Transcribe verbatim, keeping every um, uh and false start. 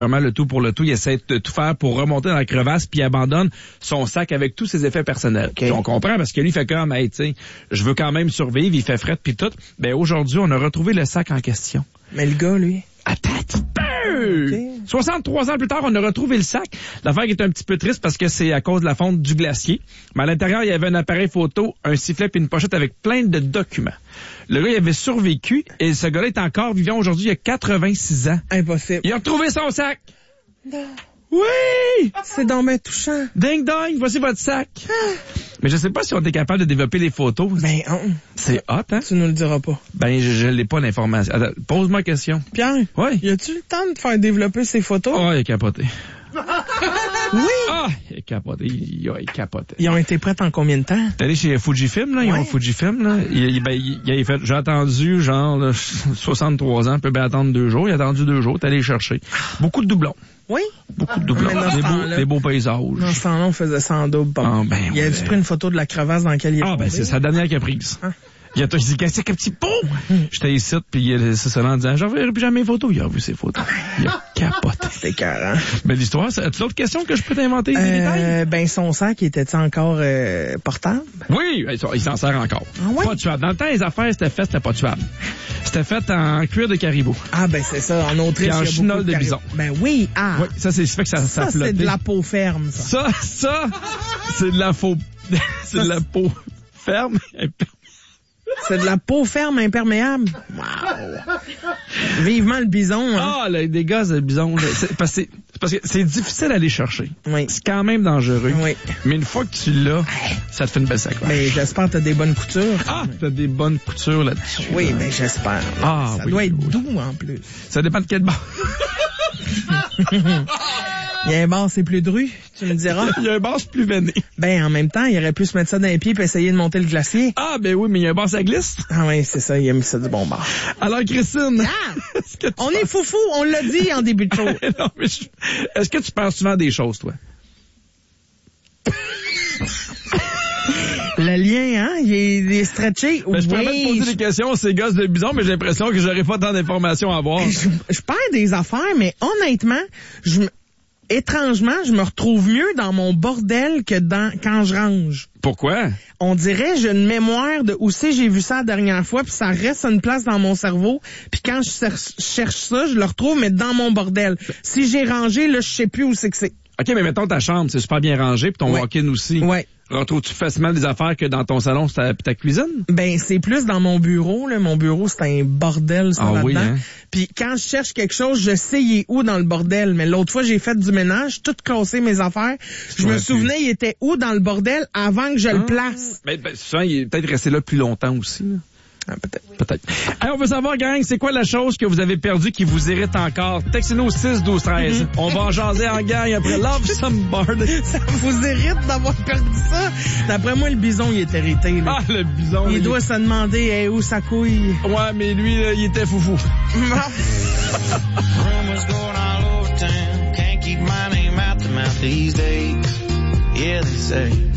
vraiment le tout pour le tout. Il essaie de tout faire pour remonter dans la crevasse, puis il abandonne son sac avec tous ses effets personnels. Okay. Puis on comprend, parce que lui, il fait comme, hey, tu sais, je veux quand même survivre, il fait fret, puis tout. Ben aujourd'hui, on a retrouvé le sac en question. Mais le gars, lui... Attends, okay. soixante-trois ans plus tard, on a retrouvé le sac. L'affaire qui est un petit peu triste parce que c'est à cause de la fonte du glacier. Mais à l'intérieur, il y avait un appareil photo, un sifflet puis une pochette avec plein de documents. Le gars, il avait survécu et ce gars-là est encore vivant aujourd'hui. Il a quatre-vingt-six ans. Impossible. Il a retrouvé son sac. Non. Oui! C'est donc ben touchant. Ding dong, voici votre sac. Mais je sais pas si on est capable de développer les photos. Ben, on... C'est hot, hein? Tu nous le diras pas. Ben, je, je l'ai pas l'information. Attends, pose-moi une question. Pierre, oui. Y a-tu le temps de faire développer ces photos? Oh, il a capoté. Oui! Ah, il a capoté. Il a capoté. Ils ont été prêts en combien de temps? T'es allé chez Fujifilm, là? Ils ouais. ont Fujifilm, là. Il, il, ben, il, il a fait, j'ai attendu, genre, là, soixante-trois ans, peut bien attendre deux jours. Il a attendu deux jours, t'es allé chercher. Beaucoup de doublons. Oui? Beaucoup de doublons. Des beaux, des beaux paysages. Dans ce temps-là, on faisait ça en double. Ah, ben, il a-tu ouais. pris une photo de la crevasse dans laquelle il est Ah, ben, c'est sa dernière caprice. Hein? Il a dit, c'est qu'un petit pont! J'étais ici, puis c'est ça en disant, j'en verrai plus jamais mes photos. Il a vu ses photos. Il a capoté. C'est carré. Ben, l'histoire, c'est l'autre question que je peux t'inventer, des euh, détails? Ben, son sac, était-il encore euh, portable? Oui, il s'en sert encore. Ah, ouais? Pas tuable. Dans le temps, les affaires, c'était fait, c'était pas tuable. C'était fait en cuir de caribou. Ah, ben, c'est ça. En Autriche, et en chenol de, de bison. Ben oui, ah. Oui, ça, c'est, ça fait que ça, ça, ça c'est de la peau ferme, ça. Ça, ça, c'est de la faux, c'est ça, de la peau ferme. C'est de la peau ferme imperméable. Wow. Vivement le bison. Hein? Ah, les dégâts de bison. C'est parce, que c'est parce que c'est difficile à aller chercher. Oui. C'est quand même dangereux. Oui. Mais une fois que tu l'as, ça te fait une belle sacoche. Mais j'espère que t'as des bonnes coutures. Ah, t'as des bonnes coutures là-dessus. Oui, là. mais j'espère. Ah, ça oui, doit être oui. doux en plus. Ça dépend de quel bord. Il y a un bar, c'est plus dru, tu me diras. Il y a un bar, c'est plus veiné. Ben, en même temps, il aurait pu se mettre ça dans les pieds et essayer de monter le glacier. Ah, ben oui, mais il y a un bar, ça glisse. Ah oui, c'est ça, il a mis ça du bon bar. Alors, Christine. Ah! Est-ce que on penses... est foufou, on l'a dit en début de show. Non, mais je... Est-ce que tu penses souvent des choses, toi? Le lien, hein? Il est, il est stretché. Ben, je peux oui, te poser je... des questions, c'est gosses de bison, mais j'ai l'impression que j'aurais pas tant d'informations à avoir. Je, je perds des affaires, mais honnêtement, je étrangement, je me retrouve mieux dans mon bordel que dans quand je range. Pourquoi? On dirait, j'ai une mémoire de où c'est j'ai vu ça la dernière fois, puis ça reste une place dans mon cerveau. Puis quand je cherche, cherche ça, je le retrouve, mais dans mon bordel. Si j'ai rangé, là, je sais plus où c'est que c'est. OK, mais mettons ta chambre, c'est super bien rangé, puis ton ouais. walk-in aussi. Ouais. Retrouves-tu facilement des affaires que dans ton salon, c'est ta, ta cuisine? Ben, c'est plus dans mon bureau, là. Mon bureau, c'est un bordel, ça, ah, là-dedans. Oui, hein? Puis quand je cherche quelque chose, je sais il est où dans le bordel. Mais l'autre fois, j'ai fait du ménage, tout cassé mes affaires. Je me souvenais, il était où dans le bordel avant que je ah. le place. Mais ben, souvent, il est peut-être resté là plus longtemps aussi, là. Ah, peut-être. Peut-être. Alors, on veut savoir, gang, c'est quoi la chose que vous avez perdue qui vous irrite encore? Textez-nous au six douze treize. Mm-hmm. On va en jaser en gang après Love Somebody. Ça vous irrite d'avoir perdu ça? D'après moi, le bison, il est irrité, là. Ah, le bison. Il, il doit se demander, hey, où sa couille? Ouais, mais lui, là, il était foufou. Rumors going all over town. Can't keep my name out the mouth these days. Yeah, they say.